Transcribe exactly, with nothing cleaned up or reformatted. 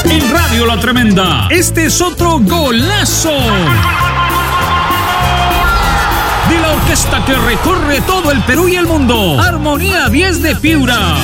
En Radio La Tremenda, este es otro golazo de la orquesta que recorre todo el Perú y el mundo. Armonía diez de Piura.